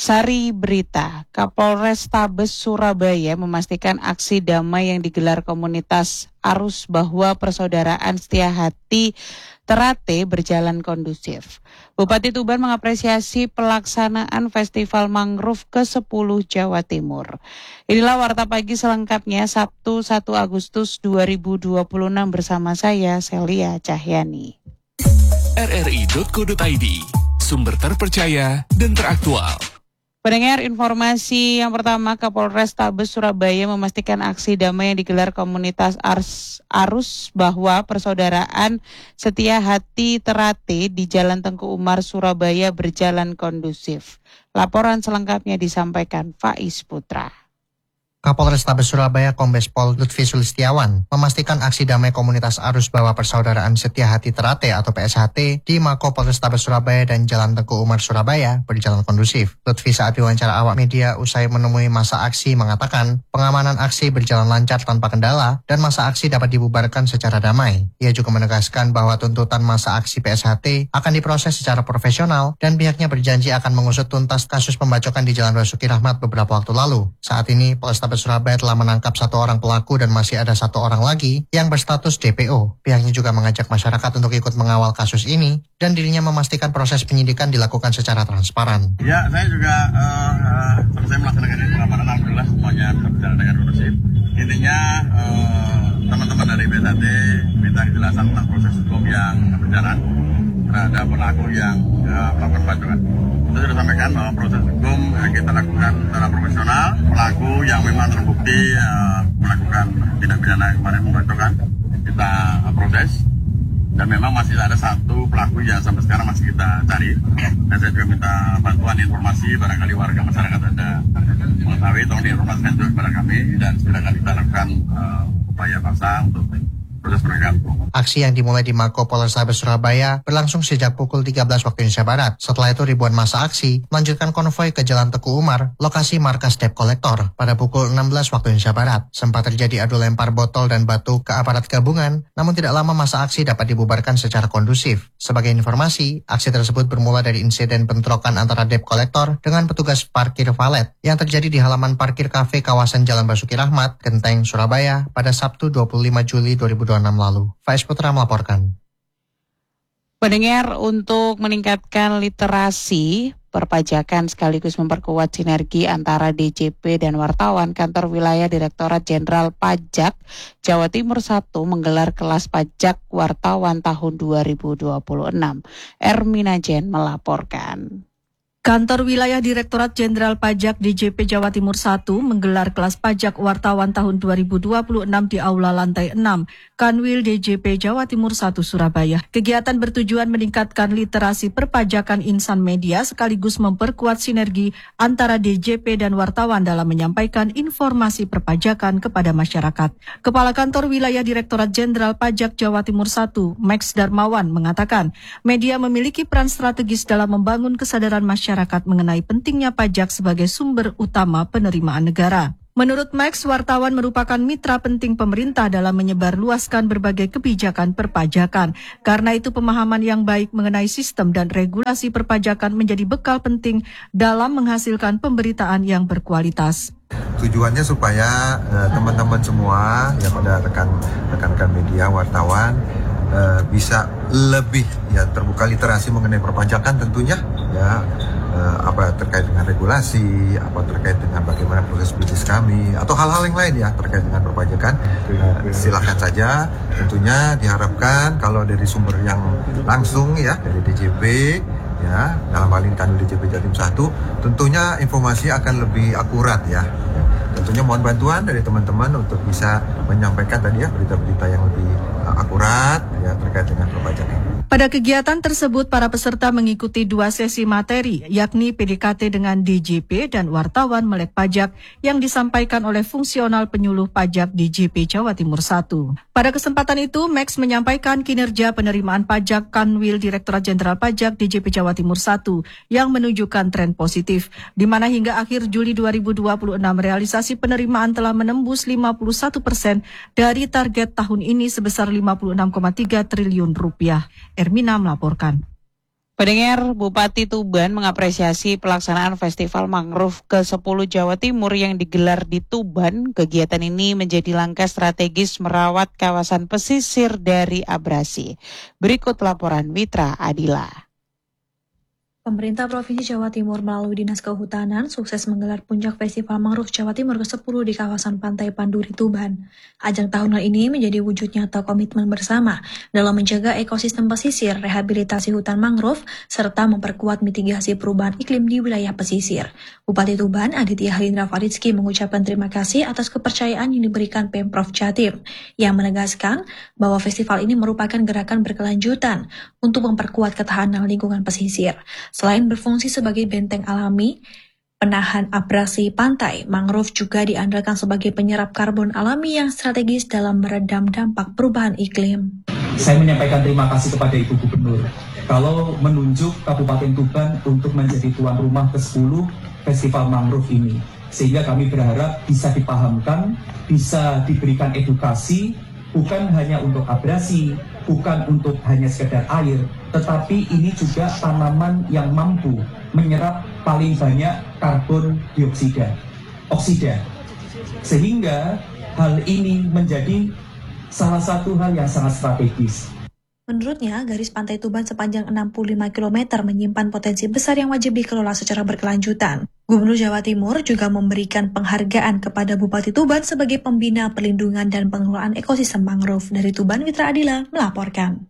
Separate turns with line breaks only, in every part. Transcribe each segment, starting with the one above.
Sari berita, Kapolres Tabes Surabaya memastikan aksi damai yang digelar komunitas Arus bahwa persaudaraan setia hati Terate berjalan kondusif. Bupati Tuban mengapresiasi pelaksanaan Festival Mangrove ke-10 Jawa Timur. Inilah Warta Pagi selengkapnya Sabtu 1 Agustus 2026 bersama saya Celia Cahyani.
rri.co.id, sumber terpercaya dan teraktual.
Pendengar, informasi yang pertama, Kapolres Tabes Surabaya memastikan aksi damai yang digelar komunitas Arus bahwa persaudaraan setia hati Terate di Jalan Tengku Umar Surabaya berjalan kondusif. Laporan selengkapnya disampaikan Faiz Putra.
Kapolres Tabes Surabaya Kombes Pol Lutfi Sulistiawan memastikan aksi damai komunitas Arus Bahwa Persaudaraan Setia Hati Terate atau PSHT di Mako Polres Tabes Surabaya dan Jalan Tengku Umar Surabaya berjalan kondusif. Lutfi saat diwawancara awak media usai menemui masa aksi mengatakan pengamanan aksi berjalan lancar tanpa kendala dan masa aksi dapat dibubarkan secara damai. Ia juga menegaskan bahwa tuntutan masa aksi PSHT akan diproses secara profesional dan pihaknya berjanji akan mengusut tuntas kasus pembacokan di Jalan Basuki Rahmat beberapa waktu lalu. Saat ini Polres Tabes Surabaya telah menangkap 1 orang pelaku dan masih ada 1 orang lagi yang berstatus DPO. Pihaknya juga mengajak masyarakat untuk ikut mengawal kasus ini dan dirinya memastikan proses penyidikan dilakukan secara transparan.
Ya, saya juga selesai melaksanakan pengamanan, alhamdulillah semuanya berjalan dengan kondusif. Intinya teman-teman dari BSHT minta kejelasan tentang proses hukum yang berjalan terhadap pelaku yang melakukan pembacokan. Saya sudah sampaikan bahwa proses hukum kita lakukan secara profesional. Pelaku yang memang terbukti melakukan tindak pidana kemarin pembacokan kita proses. Dan memang masih ada 1 pelaku yang sampai sekarang masih kita cari. Dan saya juga minta bantuan informasi barangkali warga masyarakat ada mengetahui, tolong diinformasikan juga kepada kami dan segera kita lakukan upaya paksa untuk proses penegakan hukum.
Aksi yang dimulai di Mako Polres Tabes Surabaya berlangsung sejak pukul 13 waktu Indonesia Barat. Setelah itu ribuan massa aksi melanjutkan konvoi ke Jalan Tengku Umar, lokasi markas debt collector. Pada pukul 16 waktu Indonesia Barat, sempat terjadi adu lempar botol dan batu ke aparat gabungan, namun tidak lama massa aksi dapat dibubarkan secara kondusif. Sebagai informasi, aksi tersebut bermula dari insiden bentrokan antara debt collector dengan petugas parkir valet yang terjadi di halaman parkir kafe kawasan Jalan Basuki Rahmat, Genteng, Surabaya pada Sabtu 25 Juli 2026 lalu. Faiz Putra melaporkan.
Pendengar, untuk meningkatkan literasi perpajakan sekaligus memperkuat sinergi antara DJP dan wartawan, Kantor Wilayah Direktorat Jenderal Pajak Jawa Timur 1 menggelar kelas pajak wartawan tahun 2026. Ermina Jen melaporkan.
Kantor Wilayah Direktorat Jenderal Pajak DJP Jawa Timur 1 menggelar kelas pajak wartawan tahun 2026 di Aula Lantai 6, Kanwil DJP Jawa Timur 1 Surabaya. Kegiatan bertujuan meningkatkan literasi perpajakan insan media sekaligus memperkuat sinergi antara DJP dan wartawan dalam menyampaikan informasi perpajakan kepada masyarakat. Kepala Kantor Wilayah Direktorat Jenderal Pajak Jawa Timur 1, Max Darmawan, mengatakan media memiliki peran strategis dalam membangun kesadaran masyarakat mengenai pentingnya pajak sebagai sumber utama penerimaan negara. Menurut Max, wartawan merupakan mitra penting pemerintah dalam menyebarluaskan berbagai kebijakan perpajakan. Karena itu pemahaman yang baik mengenai sistem dan regulasi perpajakan menjadi bekal penting dalam menghasilkan pemberitaan yang berkualitas.
Tujuannya supaya teman-teman semua, ya pada rekan-rekan media, wartawan, bisa lebih terbuka literasi mengenai perpajakan tentunya, apa terkait dengan regulasi, apa terkait dengan bagaimana proses bisnis kami, atau hal-hal yang lain terkait dengan perpajakan. Silakan saja, tentunya diharapkan kalau dari sumber yang langsung dari DJP, dalam hal ini Kanwil DJP Jatim 1, tentunya informasi akan lebih akurat Tentunya mohon bantuan dari teman-teman untuk bisa menyampaikan tadi berita-berita yang lebih akurat terkait dengan perpajakan.
Pada kegiatan tersebut, para peserta mengikuti 2 sesi materi, yakni PDKT dengan DJP dan wartawan melek pajak yang disampaikan oleh fungsional penyuluh pajak DJP Jawa Timur 1. Pada kesempatan itu, Max menyampaikan kinerja penerimaan pajak Kanwil Direktorat Jenderal Pajak DJP Jawa Timur 1 yang menunjukkan tren positif, di mana hingga akhir Juli 2026 realisasi penerimaan telah menembus 51% dari target tahun ini sebesar 56,3 triliun rupiah. Ermina melaporkan.
Pendengar, Bupati Tuban mengapresiasi pelaksanaan Festival Mangrove ke-10 Jawa Timur yang digelar di Tuban. Kegiatan ini menjadi langkah strategis merawat kawasan pesisir dari abrasi. Berikut laporan Mitra Adila.
Pemerintah Provinsi Jawa Timur melalui Dinas Kehutanan sukses menggelar Puncak Festival Mangrove Jawa Timur ke-10 di kawasan Pantai Panduri, Tuban. Ajang tahunan ini menjadi wujud nyata komitmen bersama dalam menjaga ekosistem pesisir, rehabilitasi hutan mangrove, serta memperkuat mitigasi perubahan iklim di wilayah pesisir. Bupati Tuban, Aditya Halindra Faridski, mengucapkan terima kasih atas kepercayaan yang diberikan Pemprov Jatim, yang menegaskan bahwa festival ini merupakan gerakan berkelanjutan untuk memperkuat ketahanan lingkungan pesisir. Selain berfungsi sebagai benteng alami, penahan abrasi pantai, mangrove juga diandalkan sebagai penyerap karbon alami yang strategis dalam meredam dampak perubahan iklim.
Saya menyampaikan terima kasih kepada Ibu Gubernur kalau menunjuk Kabupaten Tuban untuk menjadi tuan rumah ke-10 Festival Mangrove ini. Sehingga kami berharap bisa dipahamkan, bisa diberikan edukasi, bukan hanya untuk abrasi, bukan untuk hanya sekedar air, tetapi ini juga tanaman yang mampu menyerap paling banyak karbon dioksida, oksida. Sehingga hal ini menjadi salah satu hal yang sangat strategis.
Menurutnya, garis pantai Tuban sepanjang 65 km menyimpan potensi besar yang wajib dikelola secara berkelanjutan. Gubernur Jawa Timur juga memberikan penghargaan kepada Bupati Tuban sebagai pembina perlindungan dan pengelolaan ekosistem mangrove. Dari Tuban, Mitra Adila melaporkan.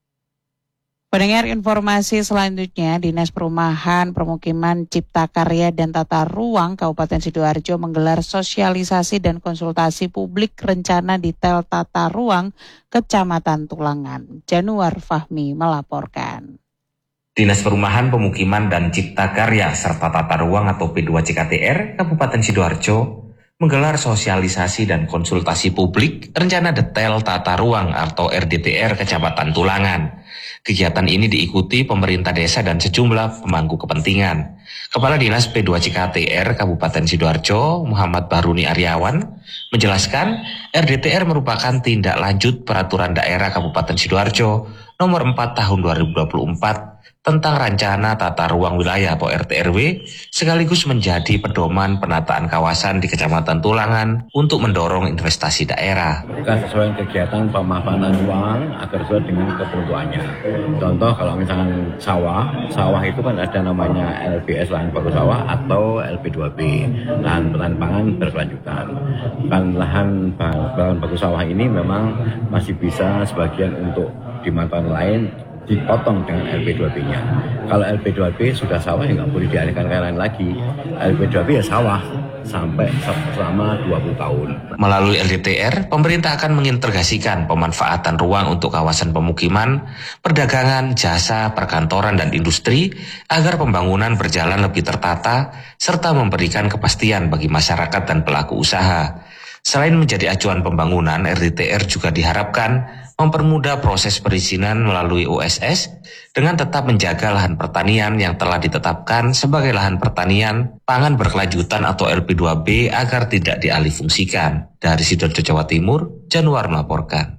Pendengar, informasi selanjutnya, Dinas Perumahan, Permukiman, Cipta Karya, dan Tata Ruang Kabupaten Sidoarjo menggelar sosialisasi dan konsultasi publik rencana detail tata ruang Kecamatan Tulangan. Januar Fahmi melaporkan.
Dinas Perumahan, Pemukiman, dan Cipta Karya serta Tata Ruang atau P2CKTR Kabupaten Sidoarjo menggelar sosialisasi dan konsultasi publik rencana detail tata ruang atau RDTR Kecamatan Tulangan. Kegiatan ini diikuti pemerintah desa dan sejumlah pemangku kepentingan. Kepala Dinas P2CKTR Kabupaten Sidoarjo, Muhammad Baruni Aryawan, menjelaskan RDTR merupakan tindak lanjut Peraturan Daerah Kabupaten Sidoarjo Nomor 4 Tahun 2024 tentang Rencana Tata Ruang Wilayah atau RTRW, sekaligus menjadi pedoman penataan kawasan di Kecamatan Tulangan untuk mendorong investasi daerah.
Kita sesuai kegiatan pemapanan ruang agar sesuai dengan keperluannya. Contoh kalau misalkan sawah itu kan ada namanya LBS lahan baku sawah atau LP2B, lahan pangan berkelanjutan. Kan lahan baku sawah ini memang masih bisa sebagian untuk dimanfaatkan lain dipotong dengan LP2B-nya. Kalau LP2B sudah sawah ya nggak boleh dialihkan ke lain lagi. LP2B ya sawah sampai selama 20 tahun.
Melalui LDTR, pemerintah akan mengintegrasikan pemanfaatan ruang untuk kawasan pemukiman, perdagangan, jasa, perkantoran, dan industri agar pembangunan berjalan lebih tertata serta memberikan kepastian bagi masyarakat dan pelaku usaha. Selain menjadi acuan pembangunan, RDTR juga diharapkan mempermudah proses perizinan melalui OSS dengan tetap menjaga lahan pertanian yang telah ditetapkan sebagai lahan pertanian pangan berkelanjutan atau LP2B agar tidak dialihfungsikan. Dari Sidoarjo, Jawa Timur, Januar melaporkan.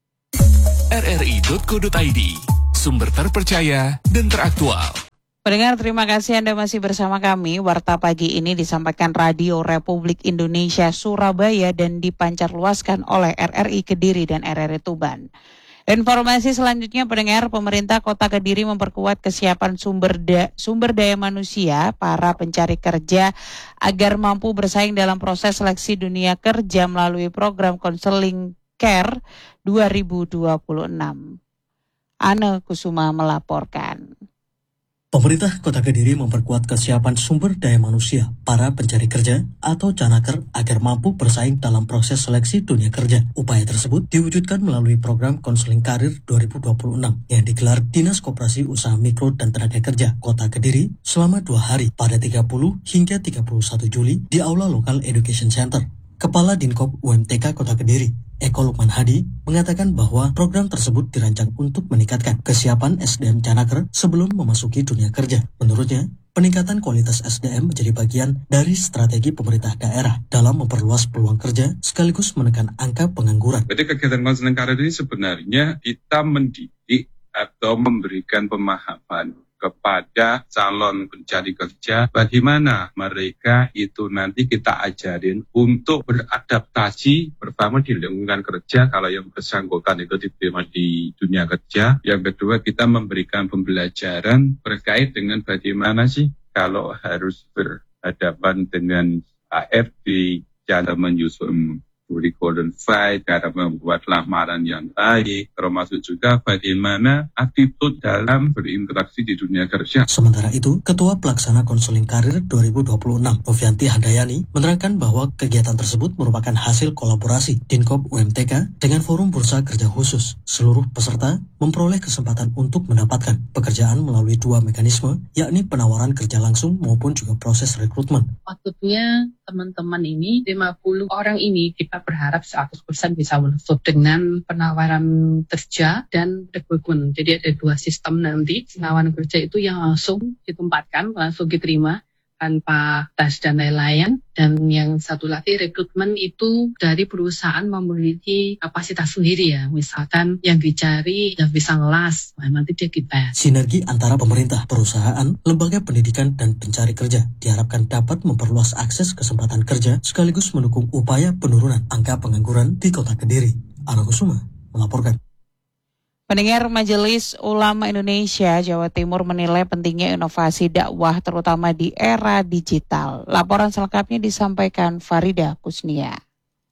RRI.co.id, sumber terpercaya dan teraktual.
Pendengar, terima kasih Anda masih bersama kami. Warta pagi ini disampaikan Radio Republik Indonesia Surabaya dan dipancarluaskan oleh RRI Kediri dan RRI Tuban. Informasi selanjutnya, pendengar, pemerintah Kota Kediri memperkuat kesiapan sumber daya manusia para pencari kerja agar mampu bersaing dalam proses seleksi dunia kerja melalui program konseling CARE 2026. Ane Kusuma melaporkan.
Pemerintah Kota Kediri memperkuat kesiapan sumber daya manusia para pencari kerja atau Canaker agar mampu bersaing dalam proses seleksi dunia kerja. Upaya tersebut diwujudkan melalui program konseling karir 2026 yang digelar Dinas Koperasi Usaha Mikro dan Tenaga Kerja Kota Kediri selama 2 hari pada 30 hingga 31 Juli di Aula Lokal Education Center. Kepala Dinkop UMTK Kota Kediri, Eko Lukman Hadi, mengatakan bahwa program tersebut dirancang untuk meningkatkan kesiapan SDM Canaker sebelum memasuki dunia kerja. Menurutnya, peningkatan kualitas SDM menjadi bagian dari strategi pemerintah daerah dalam memperluas peluang kerja sekaligus menekan angka pengangguran.
Jadi kegiatan konseling karir ini sebenarnya kita mendidik atau memberikan pemahaman kepada calon pencari kerja, bagaimana mereka itu nanti kita ajarin untuk beradaptasi pertama di lingkungan kerja kalau yang bersangkutan itu diterima di dunia kerja. Yang kedua, kita memberikan pembelajaran terkait dengan bagaimana sih kalau harus berhadapan dengan HRD, cara menyusun curriculum fight, cara membuat lamaran yang baik, termasuk juga bagaimana attitude dalam berinteraksi di dunia kerja.
Sementara itu, Ketua Pelaksana Konseling Karir 2026, Novianti Handayani, menerangkan bahwa kegiatan tersebut merupakan hasil kolaborasi Dinkop UMTK dengan Forum Bursa Kerja Khusus. Seluruh peserta memperoleh kesempatan untuk mendapatkan pekerjaan melalui 2 mekanisme, yakni penawaran kerja langsung maupun juga proses rekrutmen.
Waktunya teman-teman ini, 50 orang ini kita berharap 100% bisa masuk dengan penawaran kerja dan rekrutmen. Jadi ada 2 sistem nanti. Penawaran kerja itu yang langsung ditempatkan, langsung diterima tanpa tes dan lain-lain. Dan yang satu lagi rekrutmen itu dari perusahaan memiliki kapasitas sendiri ya. Misalkan yang dicari yang bisa ngelas, nanti dia kita.
Sinergi antara pemerintah, perusahaan, lembaga pendidikan, dan pencari kerja diharapkan dapat memperluas akses kesempatan kerja sekaligus mendukung upaya penurunan angka pengangguran di Kota Kediri. Ana Kusuma melaporkan.
Pendengar, Majelis Ulama Indonesia Jawa Timur menilai pentingnya inovasi dakwah terutama di era digital. Laporan selengkapnya disampaikan Farida Kusnia.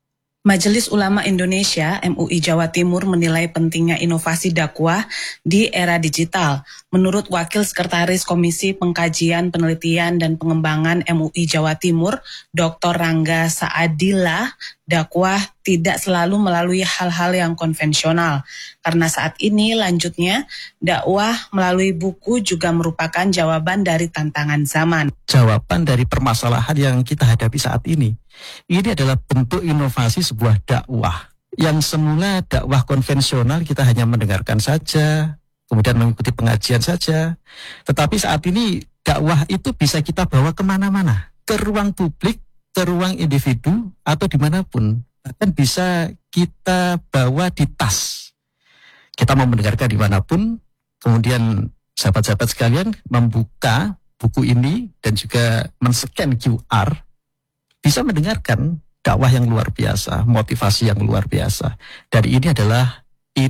Majelis Ulama Indonesia MUI Jawa Timur menilai pentingnya inovasi dakwah di era digital. Menurut Wakil Sekretaris Komisi Pengkajian, Penelitian, dan Pengembangan MUI Jawa Timur, Dr. Rangga Saadillah, dakwah tidak selalu melalui hal-hal yang konvensional. Karena saat ini lanjutnya, dakwah melalui buku juga merupakan jawaban dari tantangan zaman.
Jawaban dari permasalahan yang kita hadapi saat ini. Ini adalah bentuk inovasi sebuah dakwah. Yang semula dakwah konvensional kita hanya mendengarkan saja, kemudian mengikuti pengajian saja. Tetapi saat ini dakwah itu bisa kita bawa kemana-mana. Ke ruang publik, ke ruang individu, atau dimanapun. Bahkan bisa kita bawa di tas. Kita mau mendengarkan dimanapun, kemudian sahabat-sahabat sekalian membuka buku ini dan juga men-scan QR, bisa mendengarkan dakwah yang luar biasa, motivasi yang luar biasa. Dan ini adalah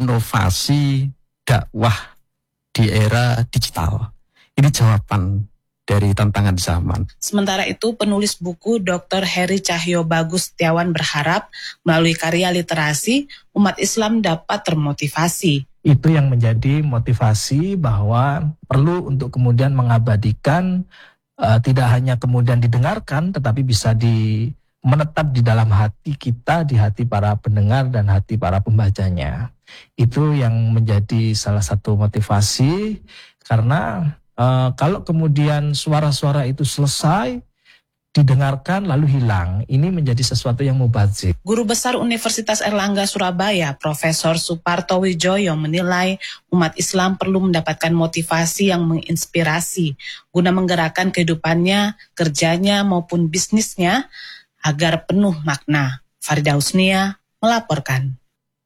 inovasi dakwah di era digital. Ini jawaban dari tantangan zaman.
Sementara itu, penulis buku Dr. Heri Cahyo Bagus Setiawan berharap melalui karya literasi, umat Islam dapat termotivasi.
Itu yang menjadi motivasi bahwa perlu untuk kemudian mengabadikan, tidak hanya kemudian didengarkan, tetapi bisa menetap di dalam hati kita, di hati para pendengar dan hati para pembacanya. Itu yang menjadi salah satu motivasi, karena kalau kemudian suara-suara itu selesai, didengarkan lalu hilang, ini menjadi sesuatu yang mubazir.
Guru Besar Universitas Airlangga Surabaya, Profesor Suparto Wijoyo menilai umat Islam perlu mendapatkan motivasi yang menginspirasi guna menggerakkan kehidupannya, kerjanya maupun bisnisnya agar penuh makna. Farida Husnia melaporkan.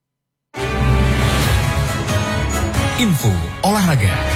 Info olahraga.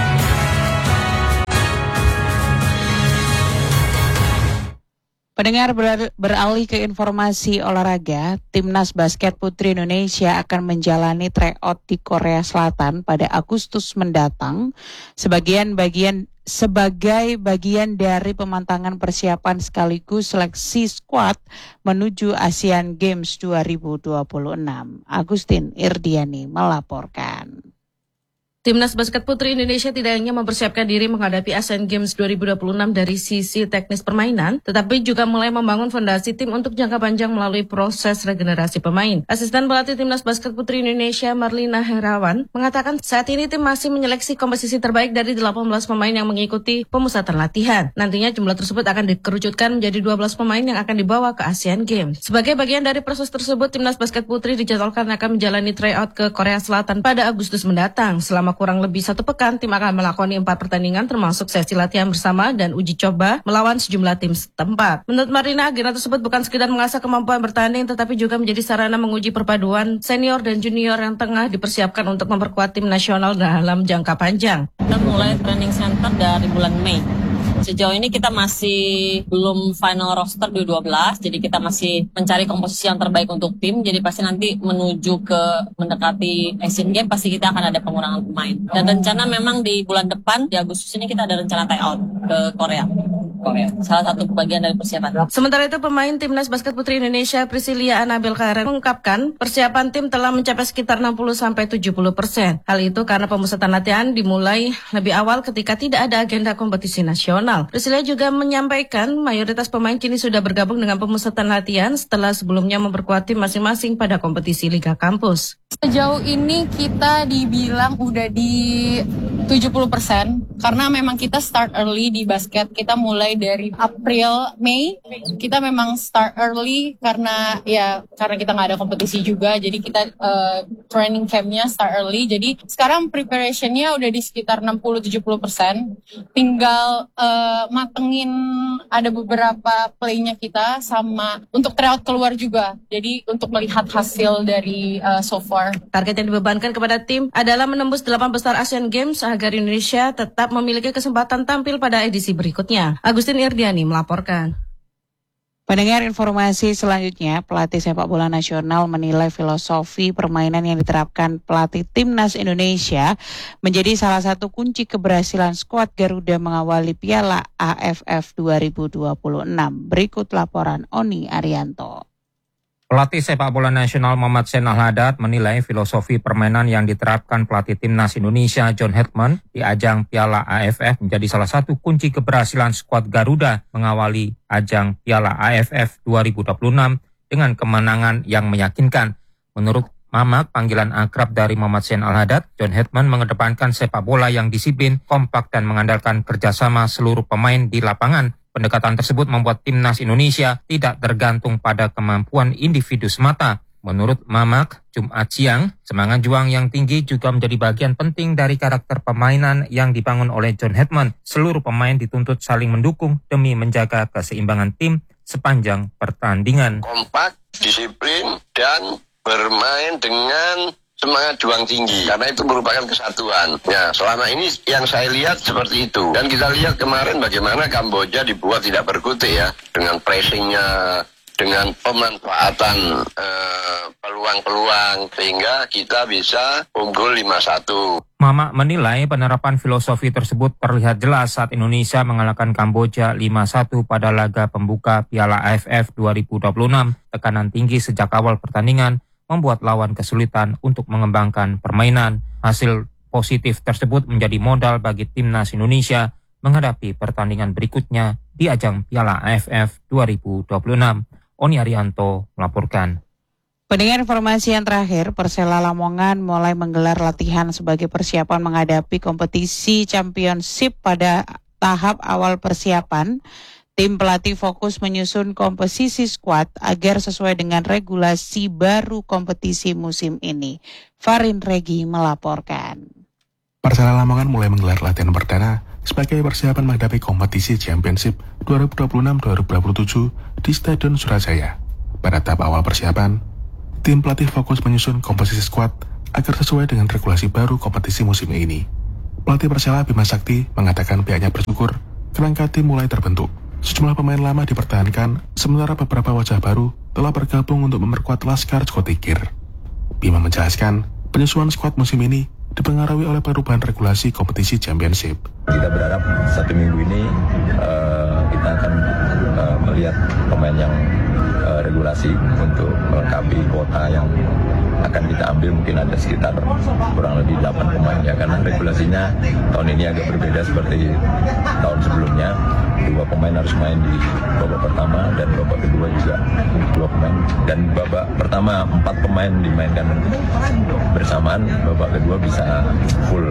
Pendengar, beralih ke informasi olahraga, Timnas Basket Putri Indonesia akan menjalani tryout di Korea Selatan pada Agustus mendatang sebagai bagian dari pemantangan persiapan sekaligus seleksi skuad menuju Asian Games 2026. Agustin Irdiani melaporkan.
Timnas Basket Putri Indonesia tidak hanya mempersiapkan diri menghadapi Asian Games 2026 dari sisi teknis permainan, tetapi juga mulai membangun fondasi tim untuk jangka panjang melalui proses regenerasi pemain. Asisten pelatih Timnas Basket Putri Indonesia Marlina Herawan mengatakan saat ini tim masih menyeleksi komposisi terbaik dari 18 pemain yang mengikuti pemusatan latihan. Nantinya jumlah tersebut akan dikerucutkan menjadi 12 pemain yang akan dibawa ke Asian Games. Sebagai bagian dari proses tersebut, Timnas Basket Putri dijadwalkan akan menjalani tryout ke Korea Selatan pada Agustus mendatang. Selama selama kurang lebih 1 pekan, tim akan melakoni 4 pertandingan termasuk sesi latihan bersama dan uji coba melawan sejumlah tim setempat. Menurut Marina, agenda tersebut bukan sekedar mengasah kemampuan bertanding tetapi juga menjadi sarana menguji perpaduan senior dan junior yang tengah dipersiapkan untuk memperkuat tim nasional dalam jangka panjang.
Kita mulai training center dari bulan Mei. Sejauh ini kita masih belum final roster di U12, jadi kita masih mencari komposisi yang terbaik untuk tim. Jadi pasti nanti menuju ke mendekati Asian Games pasti kita akan ada pengurangan pemain. Dan rencana memang di bulan depan, di Agustus ini kita ada rencana tie out ke Korea. Salah satu bagian dari persiapan.
Sementara itu pemain Timnas Basket Putri Indonesia Priscilia Anabel Karen mengungkapkan persiapan tim telah mencapai sekitar 60-70%. Hal itu karena pemusatan latihan dimulai lebih awal ketika tidak ada agenda kompetisi nasional. Priscilia juga menyampaikan mayoritas pemain kini sudah bergabung dengan pemusatan latihan setelah sebelumnya memperkuat tim masing-masing pada kompetisi Liga Kampus.
Sejauh ini kita dibilang udah di 70% karena memang kita start early di basket. Kita mulai dari April, Mei. Kita memang start early karena kita nggak ada kompetisi juga. Jadi kita training campnya start early. Jadi sekarang preparationnya udah di sekitar 60-70%. Tinggal matengin ada beberapa playnya kita sama untuk tryout keluar juga. Jadi untuk melihat hasil dari so far.
Target yang dibebankan kepada tim adalah menembus 8 besar Asian Games agar Indonesia tetap memiliki kesempatan tampil pada edisi berikutnya. Agustin Irdiani melaporkan.
Pendengar informasi selanjutnya, pelatih sepak bola nasional menilai filosofi permainan yang diterapkan pelatih Timnas Indonesia menjadi salah satu kunci keberhasilan skuad Garuda mengawali Piala AFF 2026. Berikut laporan Oni Arianto.
Pelatih sepak bola nasional Muhammad Zain Al-Haddad menilai filosofi permainan yang diterapkan pelatih Timnas Indonesia John Hetman di ajang Piala AFF menjadi salah satu kunci keberhasilan skuad Garuda mengawali ajang Piala AFF 2026 dengan kemenangan yang meyakinkan. Menurut Mamak, panggilan akrab dari Muhammad Zain Al-Haddad, John Hetman mengedepankan sepak bola yang disiplin, kompak dan mengandalkan kerjasama seluruh pemain di lapangan. Pendekatan tersebut membuat Timnas Indonesia tidak tergantung pada kemampuan individu semata. Menurut Mamak, Jumat siang, semangat juang yang tinggi juga menjadi bagian penting dari karakter permainan yang dibangun oleh John Hetman. Seluruh pemain dituntut saling mendukung demi menjaga keseimbangan tim sepanjang pertandingan.
Kompak, disiplin, dan bermain dengan semangat juang tinggi, karena itu merupakan kesatuan. Ya, selama ini yang saya lihat seperti itu. Dan kita lihat kemarin bagaimana Kamboja dibuat tidak berkutik ya, dengan pressingnya, dengan pemanfaatan peluang-peluang, sehingga kita bisa unggul 5-1.
Mama menilai penerapan filosofi tersebut terlihat jelas saat Indonesia mengalahkan Kamboja 5-1 pada laga pembuka Piala AFF 2026. Tekanan tinggi sejak awal pertandingan membuat lawan kesulitan untuk mengembangkan permainan. Hasil positif tersebut menjadi modal bagi Timnas Indonesia menghadapi pertandingan berikutnya di ajang Piala AFF 2026. Oni Arianto melaporkan.
Pendengar informasi yang terakhir, Persela Lamongan mulai menggelar latihan sebagai persiapan menghadapi kompetisi Championship pada tahap awal persiapan. Tim pelatih fokus menyusun komposisi skuad agar sesuai dengan regulasi baru kompetisi musim ini. Farin Regi melaporkan.
Persela Lamongan mulai menggelar latihan perdana sebagai persiapan menghadapi kompetisi Championship 2026-2027 di Stadion Surajaya. Pada tahap awal persiapan, tim pelatih fokus menyusun komposisi skuad agar sesuai dengan regulasi baru kompetisi musim ini. Pelatih Persela Bima Sakti mengatakan pihaknya bersyukur kerangka tim mulai terbentuk. Sejumlah pemain lama dipertahankan, sementara beberapa wajah baru telah bergabung untuk memperkuat Laskar Skotikir. Bima menjelaskan, penyusunan skuad musim ini dipengaruhi oleh perubahan regulasi kompetisi Championship.
Kita berharap 1 minggu ini kita akan melihat pemain yang regulasi untuk melengkapi kuota yang akan kita ambil. Mungkin ada sekitar kurang lebih 8 pemain ya, karena regulasinya tahun ini agak berbeda seperti tahun sebelumnya. 2 pemain harus main di babak pertama dan babak kedua juga 2 pemain, dan babak pertama 4 pemain dimainkan bersamaan, babak kedua bisa full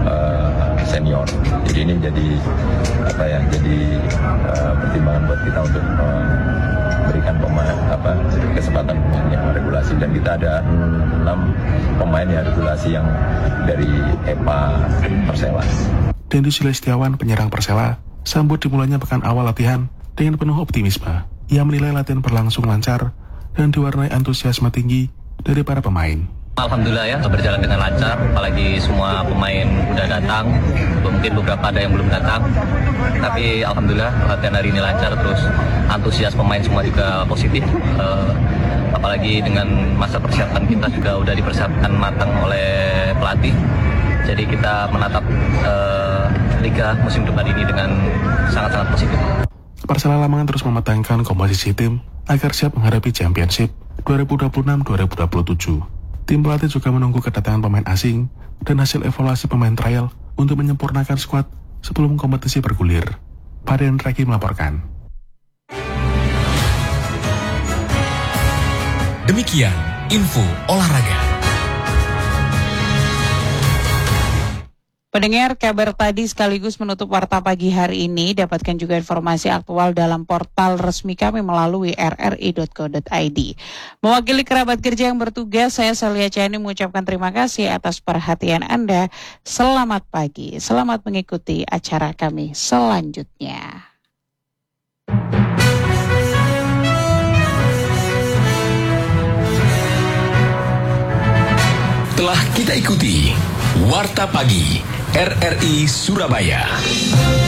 senior. Jadi ini jadi pertimbangan buat kita untuk berikan kesempatan yang regulasi, dan kita ada 6 pemain yang regulasi yang dari EPA Persela.
Dendi Sulaistiawan, penyerang Persela, sambut dimulainya pekan awal latihan dengan penuh optimisme. Ia menilai latihan berlangsung lancar dan diwarnai antusiasme tinggi dari para pemain.
Alhamdulillah ya, berjalan dengan lancar, apalagi semua pemain udah datang, mungkin beberapa ada yang belum datang, tapi Alhamdulillah latihan hari ini lancar, terus antusias pemain semua juga positif, apalagi dengan masa persiapan kita juga udah dipersiapkan matang oleh pelatih, jadi kita menatap Liga musim depan ini dengan sangat-sangat positif.
Persela Lamongan terus mematangkan komposisi tim agar siap menghadapi Championship 2026-2027. Tim pelatih juga menunggu kedatangan pemain asing dan hasil evaluasi pemain trial untuk menyempurnakan skuad sebelum kompetisi bergulir. Fadian Raki melaporkan.
Demikian info olahraga.
Pendengar, kabar tadi sekaligus menutup Warta Pagi hari ini. Dapatkan juga informasi aktual dalam portal resmi kami melalui rri.co.id. Mewakili kerabat kerja yang bertugas, saya Celia Chani mengucapkan terima kasih atas perhatian Anda. Selamat pagi, selamat mengikuti acara kami selanjutnya.
Telah kita ikuti Warta Pagi RRI Surabaya.